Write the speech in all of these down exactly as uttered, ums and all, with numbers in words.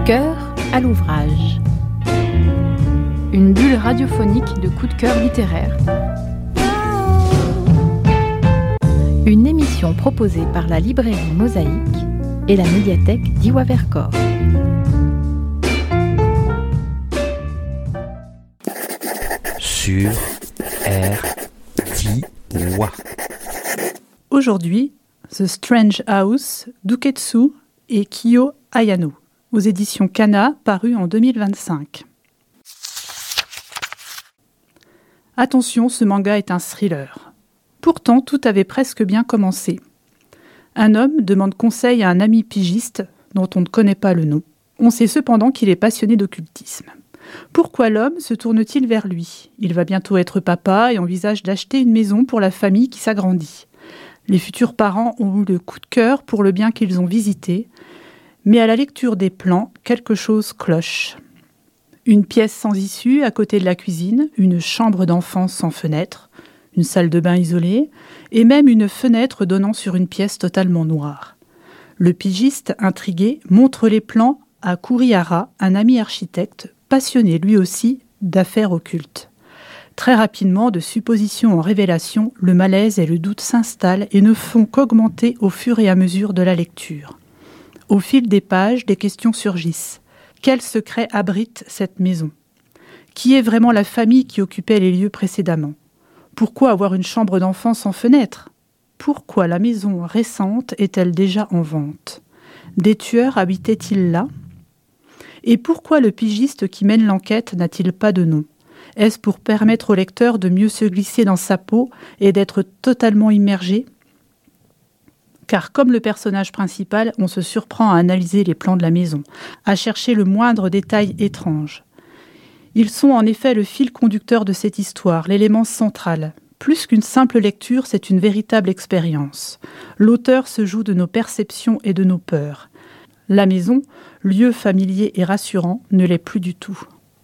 cœur à l'ouvrage. Une bulle radiophonique de coups de cœur littéraires. Une émission proposée par la librairie Mosaïque et la médiathèque d'Iwa Vercors. Sur R D W A. Aujourd'hui, The Strange House d'Uketsu et Kiyo Ayano, aux éditions Kana, paru en deux mille vingt-cinq. Attention, ce manga est un thriller. Pourtant, tout avait presque bien commencé. Un homme demande conseil à un ami pigiste dont on ne connaît pas le nom. On sait cependant qu'il est passionné d'occultisme. Pourquoi l'homme se tourne-t-il vers lui ? Il va bientôt être papa et envisage d'acheter une maison pour la famille qui s'agrandit. Les futurs parents ont eu le coup de cœur pour le bien qu'ils ont visité, mais à la lecture des plans, quelque chose cloche. Une pièce sans issue à côté de la cuisine, une chambre d'enfant sans fenêtre, une salle de bain isolée, et même une fenêtre donnant sur une pièce totalement noire. Le pigiste, intrigué, montre les plans à Kurihara, un ami architecte, passionné lui aussi d'affaires occultes. Très rapidement, de supposition en révélation, le malaise et le doute s'installent et ne font qu'augmenter au fur et à mesure de la lecture. Au fil des pages, des questions surgissent. Quel secret abrite cette maison ? Qui est vraiment la famille qui occupait les lieux précédemment ? Pourquoi avoir une chambre d'enfant sans fenêtre ? Pourquoi la maison récente est-elle déjà en vente ? Des tueurs habitaient-ils là ? Et pourquoi le pigiste qui mène l'enquête n'a-t-il pas de nom ? Est-ce pour permettre au lecteur de mieux se glisser dans sa peau et d'être totalement immergé ? Car comme le personnage principal, on se surprend à analyser les plans de la maison, à chercher le moindre détail étrange. Ils sont en effet le fil conducteur de cette histoire, l'élément central. Plus qu'une simple lecture, c'est une véritable expérience. L'auteur se joue de nos perceptions et de nos peurs. La maison, lieu familier et rassurant, ne l'est plus du tout.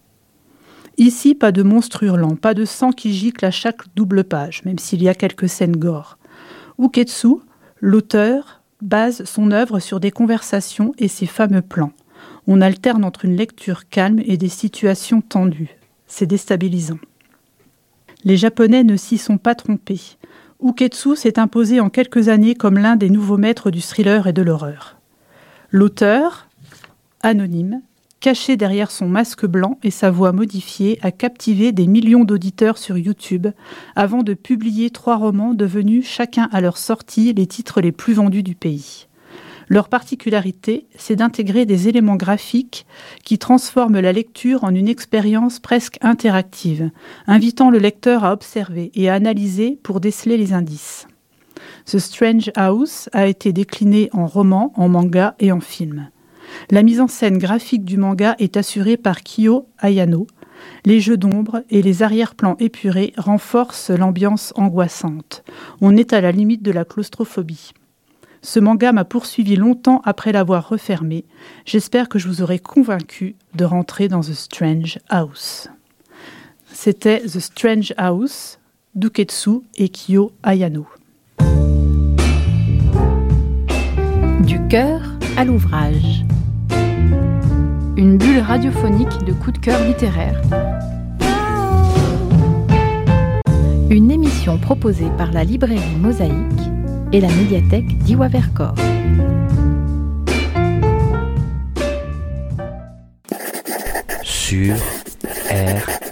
Ici, pas de monstre hurlant, pas de sang qui gicle à chaque double page, même s'il y a quelques scènes gore. Uketsu, l'auteur, base son œuvre sur des conversations et ses fameux plans. On alterne entre une lecture calme et des situations tendues. C'est déstabilisant. Les Japonais ne s'y sont pas trompés. Uketsu s'est imposé en quelques années comme l'un des nouveaux maîtres du thriller et de l'horreur. L'auteur, anonyme, caché derrière son masque blanc et sa voix modifiée, a captivé des millions d'auditeurs sur YouTube avant de publier trois romans devenus chacun à leur sortie les titres les plus vendus du pays. Leur particularité, c'est d'intégrer des éléments graphiques qui transforment la lecture en une expérience presque interactive, invitant le lecteur à observer et à analyser pour déceler les indices. The Strange House a été décliné en roman, en manga et en film. La mise en scène graphique du manga est assurée par Kiyo Ayano. Les jeux d'ombre et les arrière-plans épurés renforcent l'ambiance angoissante. On est à la limite de la claustrophobie. Ce manga m'a poursuivi longtemps après l'avoir refermé. J'espère que je vous aurai convaincu de rentrer dans The Strange House. C'était The Strange House d'Uketsu et Kiyo Ayano. Du cœur à l'ouvrage. Une bulle radiophonique de coups de cœur littéraires. Une émission proposée par la librairie Mosaïque et la médiathèque d'Iwa Vercors. Sur R